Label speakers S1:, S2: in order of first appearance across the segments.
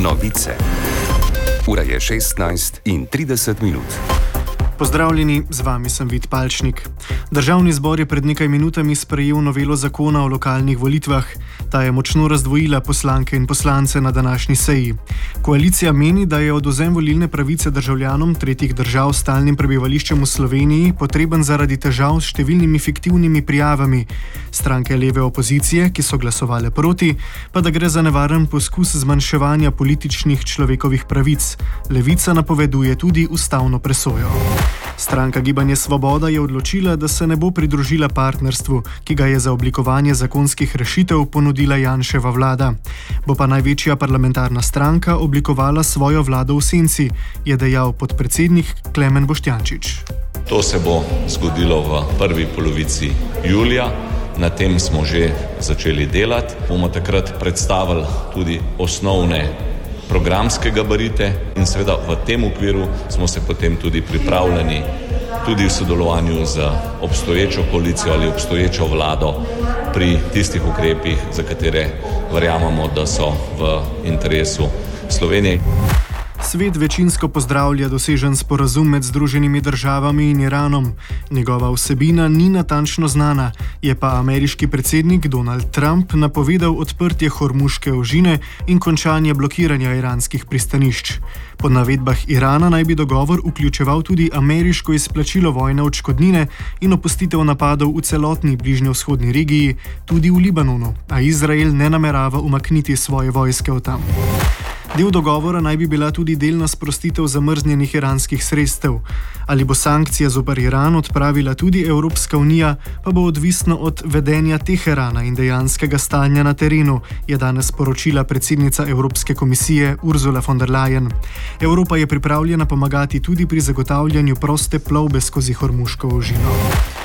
S1: Novice. Ura je 16:30.
S2: Pozdravljeni, z vami sem Vid Palčnik. Državni zbor je pred nekaj minutami sprejel novelo zakona o lokalnih volitvah. Ta je močno razdvojila poslanke in poslance na današnji seji. Koalicija meni, da je odvzem volilne pravice državljanom tretjih držav s stalnim prebivališčem v Sloveniji potreben zaradi težav s številnimi fiktivnimi prijavami. Stranke leve opozicije, ki so glasovale proti, pa da gre za nevaren poskus zmanjševanja političnih človekovih pravic. Levica napoveduje tudi ustavno presojo. Stranka Gibanje Svoboda je odločila, da se ne bo pridružila partnerstvu, ki ga je za oblikovanje zakonskih rešitev ponudila Janševa vlada. Bo pa največja parlamentarna stranka oblikovala svojo vlado v senci, je dejal podpredsednik Klemen Boštjančič.
S3: To se bo zgodilo v prvi polovici julija. Na tem smo že začeli delati. Bomo takrat predstavili tudi osnovne programske gabarite in seveda v tem okviru smo se potem tudi pripravljeni tudi v sodelovanju z obstoječo koalicijo ali obstoječo vlado pri tistih ukrepih, za katere verjamemo, da so v interesu Slovenije.
S2: Svet večinsko pozdravlja dosežen sporazum med Združenimi državami in Iranom. Njegova vsebina ni natančno znana, je pa ameriški predsednik Donald Trump napovedal odprtje Hormuške ožine in končanje blokiranja iranskih pristanišč. Po navedbah Irana naj bi dogovor vključeval tudi ameriško izplačilo vojne odškodnine in opustitev napadov v celotni bližnjevzhodni regiji, tudi v Libanonu, a Izrael ne namerava umakniti svoje vojske od tam. Del dogovora naj bi bila tudi delna sprostitev zamrznjenih iranskih sredstev. Ali bo sankcije zoper Iran odpravila tudi Evropska unija, pa bo odvisno od vedenja Teherana in dejanskega stanja na terenu, je danes sporočila predsednica Evropske komisije Ursula von der Leyen. Evropa je pripravljena pomagati tudi pri zagotavljanju proste plovbe skozi Hormuško ožino.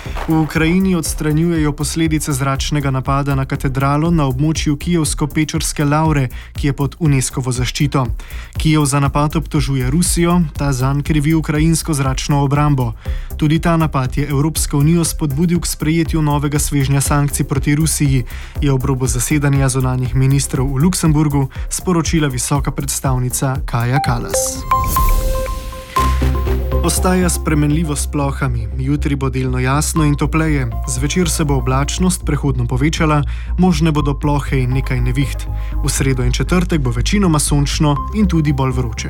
S2: V Ukrajini odstranjujejo posledice zračnega napada na katedralo na območju Kijevsko-Pečorske Lavre, ki je pod UNESCO-vo zaščito. Kijev za napad obtožuje Rusijo, ta zanj krivi ukrajinsko zračno obrambo. Tudi ta napad je Evropsko unijo spodbudil k sprejetju novega svežnja sankcij proti Rusiji, je ob robu zasedanja zunanjih ministrov v Luksemburgu sporočila visoka predstavnica Kaja Kallas. Ostaja spremenljivo s plohami. Jutri bo delno jasno in topleje. Zvečer se bo oblačnost prehodno povečala, možne bodo plohe in nekaj neviht. V sredo in četrtek bo večinoma sončno in tudi bolj vroče.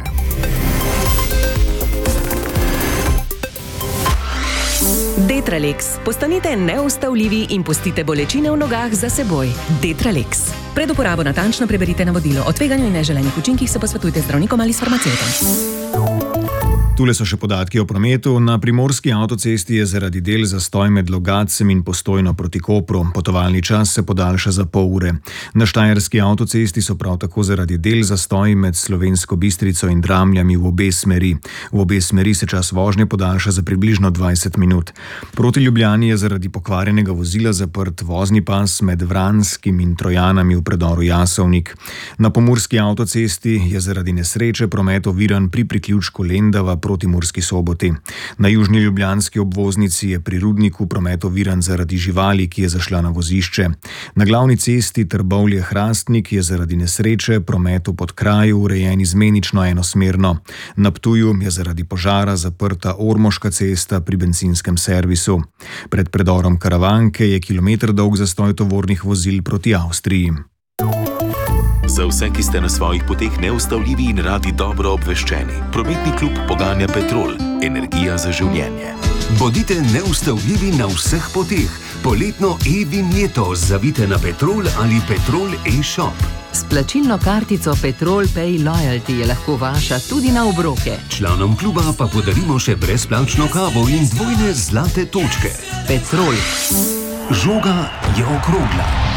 S4: Detralex. Postanite neustavljivi in pustite bolečine v nogah za seboj. Detralex. Pred uporabo natančno preberite navodilo. O tveganju in neželenih učinkih se posvetujte z zdravnikom ali s farmacevtom.
S5: Tule so še podatki o prometu. Na primorski avtocesti je zaradi del zastoj med Logatcem in Postojno proti Kopru. Potovalni čas se podaljša za pol ure. Na štajerski avtocesti so prav tako zaradi del zastoj med Slovensko Bistrico in Dramljami v obe smeri. V obe smeri se čas vožnje podaljša za približno 20 minut. Proti Ljubljani je zaradi pokvarjenega vozila zaprt vozni pas med Vranskim in Trojanami v predoru Jasovnik. Na pomurski avtocesti je zaradi nesreče promet oviran pri priključku Lendava proti Murski Soboti. Na južni ljubljanski obvoznici je pri Rudniku promet oviran zaradi živali, ki je zašla na vozišče. Na glavni cesti Trbovlje-Hrastnik je zaradi nesreče promet v Podkraju urejen izmenično enosmerno. Na Ptuju je zaradi požara zaprta Ormoška cesta pri bencinskem servisu. Pred predorom Karavanke je kilometer dolg zastoj tovornih vozil proti Avstriji.
S6: Za vse, ki ste na svojih poteh neustavljivi in radi dobro obveščeni, prometni klub poganja Petrol, energija za življenje.
S7: Bodite neustavljivi na vseh poteh. Poletno e-vinjeto zavite na Petrol ali Petrol e-shop.
S8: S plačilno kartico Petrol Pay Loyalty je lahko vaša tudi na obroke.
S7: Članom kluba pa podarimo še brezplačno kavo in dvojne zlate točke.
S8: Petrol.
S7: Žoga je okrogla.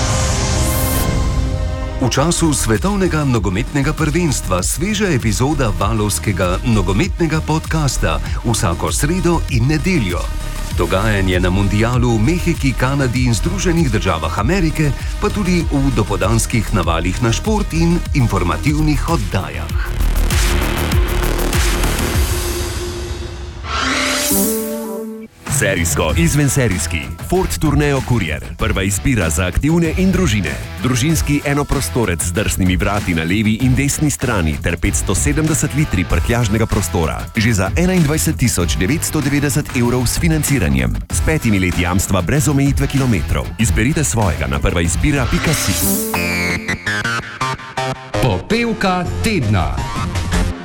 S7: V času svetovnega nogometnega prvenstva sveža epizoda valovskega nogometnega podcasta vsako sredo in nedeljo. Dogajanje na mundialu v Mehiki, Kanadi in Združenih državah Amerike, pa tudi v dopoldanskih navalih na šport in informativnih oddajah.
S9: Serijsko izvenserijski Ford Tourneo Courier. Prva izbira za aktivne in družine. Družinski enoprostorec z drsnimi vrati na levi in desni strani ter 570 litri prtljažnega prostora. Že za 21.990 € s financiranjem. S 5 leti jamstva brez omejitve kilometrov. Izberite svojega na prvaizbira.si.
S7: Popevka tedna.